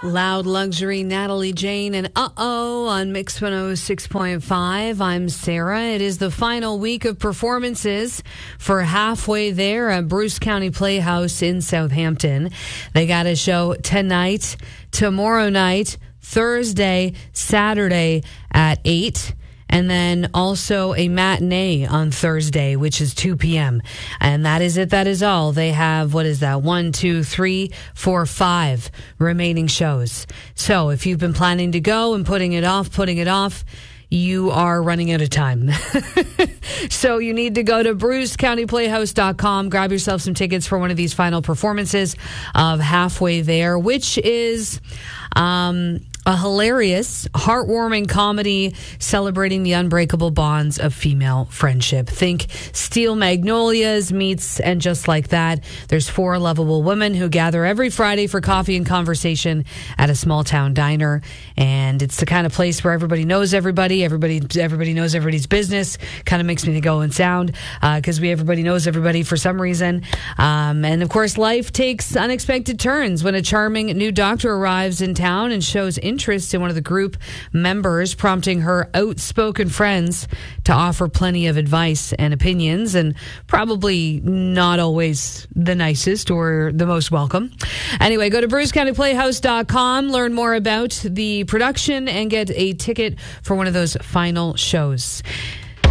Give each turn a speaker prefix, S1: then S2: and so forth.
S1: Loud Luxury, Natalie Jane, and Uh-Oh on Mix 106.5. I'm Sarah. It is the final week of performances for Halfway There at Bruce County Playhouse in Southampton. They got a show tonight, tomorrow night, Thursday, Saturday at 8. And then also a matinee on Thursday, which is 2 p.m. And that is it. That is all. They have, 1, 2, 3, 4, 5 remaining shows. So if you've been planning to go and putting it off, you are running out of time. So you need to go to brucecountyplayhouse.com, grab yourself some tickets for one of these final performances of Halfway There, which is a hilarious, heartwarming comedy celebrating the unbreakable bonds of female friendship. Think Steel Magnolias meets And Just Like That. There's 4 lovable women who gather every Friday for coffee and conversation at a small town diner. And it's the kind of place where everybody knows everybody. Everybody knows everybody's business. Kind of makes me go and sound because everybody knows everybody for some reason. And of course, life takes unexpected turns when a charming new doctor arrives in town and shows interest in one of the group members, prompting her outspoken friends to offer plenty of advice and opinions, and probably not always the nicest or the most welcome. Anyway, go to brucecountyplayhouse.com, learn more about the production, and get a ticket for one of those final shows.